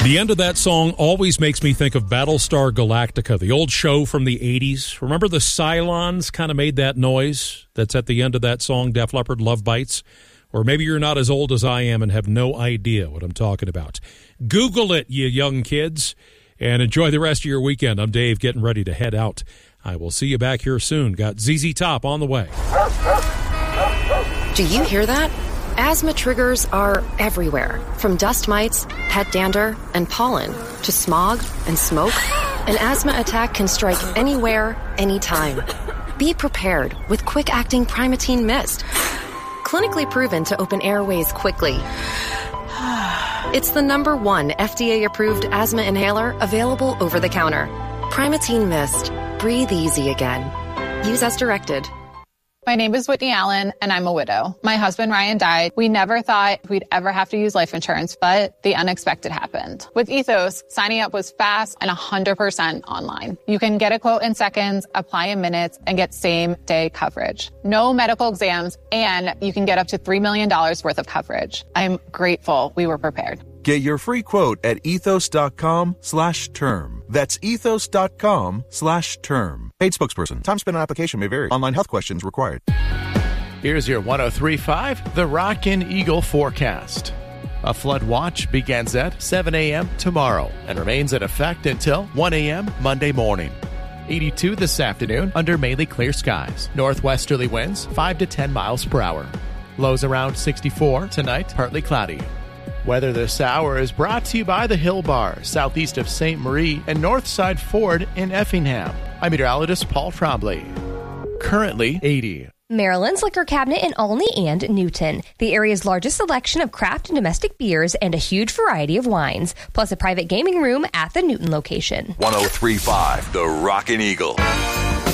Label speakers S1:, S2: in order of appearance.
S1: The end of that song always makes me think of Battlestar Galactica, the old show from the 80s. Remember the Cylons kind of made that noise that's at the end of that song, Def Leppard, Love Bites? Or maybe you're not as old as I am and have no idea what I'm talking about. Google it, you young kids, and enjoy the rest of your weekend. I'm Dave, getting ready to head out. I will see you back here soon. Got ZZ Top on the way.
S2: Do you hear that? Asthma triggers are everywhere, from dust mites, pet dander, and pollen, to smog and smoke. An asthma attack can strike anywhere, anytime. Be prepared with quick-acting Primatene Mist. Clinically proven to open airways quickly. It's the #1 FDA-approved asthma inhaler available over the counter. Primatene Mist. Breathe easy again. Use as directed.
S3: My name is Whitney Allen, and I'm a widow. My husband, Ryan, died. We never thought we'd ever have to use life insurance, but the unexpected happened. With Ethos, signing up was fast and 100% online. You can get a quote in seconds, apply in minutes, and get same-day coverage. No medical exams, and you can get up to $3 million worth of coverage. I'm grateful we were prepared.
S4: Get your free quote at ethos.com/term. That's ethos.com/term. Paid spokesperson. Time spent on application may vary. Online health questions required.
S5: Here's your 103.5 The Rockin' Eagle forecast. A flood watch begins at 7 a.m. tomorrow and remains in effect until 1 a.m. Monday morning. 82 this afternoon under mainly clear skies. Northwesterly winds 5 to 10 miles per hour. Lows around 64 tonight, partly cloudy. Weather this hour is brought to you by the Hill Bar, southeast of St. Marie and Northside Ford in Effingham. I'm meteorologist Paul Trombley. Currently 80.
S6: Maryland's Liquor Cabinet in Olney and Newton. The area's largest selection of craft and domestic beers and a huge variety of wines, plus a private gaming room at the Newton location.
S7: 103.5 The Rockin' Eagle.